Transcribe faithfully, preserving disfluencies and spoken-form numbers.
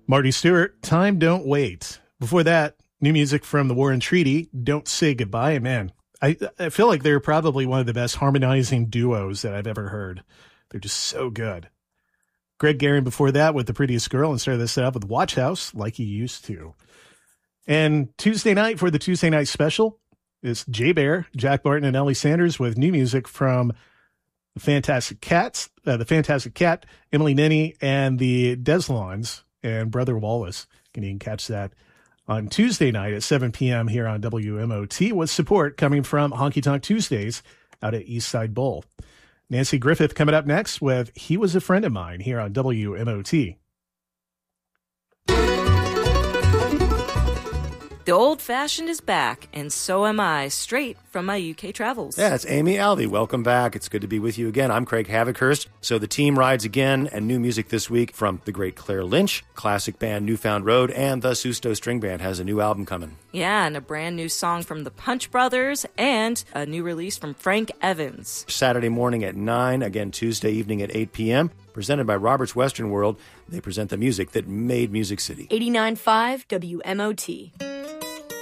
Marty Stewart, Time Don't Wait. Before that, new music from the War and Treaty, Don't Say Goodbye. Man, I, I feel like they're probably one of the best harmonizing duos that I've ever heard. They're just so good. Greg Gehring before that with The Prettiest Girl, and started this out with Watch House, Like He Used To. And Tuesday night for the Tuesday night special is Jay Bear, Jack Barton, and Ellie Sanders with new music from the Fantastic Cats, uh, the Fantastic Cat, Emily Nenny, and the Deslons and Brother Wallace. And you can catch that on Tuesday night at seven p.m. here on W M O T with support coming from Honky Tonk Tuesdays out at Eastside Bowl. Nancy Griffith coming up next with He Was a Friend of Mine here on W M O T. The old-fashioned is back, and so am I, straight from my U K travels. Yeah, it's Amy Alvey. Welcome back. It's good to be with you again. I'm Craig Havikhurst. So the team rides again, and new music this week from the great Claire Lynch, classic band Newfound Road, and the Susto String Band has a new album coming. Yeah, and a brand new song from the Punch Brothers, and a new release from Frank Evans. Saturday morning at nine, again Tuesday evening at eight p.m., presented by Robert's Western World. They present the music that made Music City. eighty-nine point five W M O T.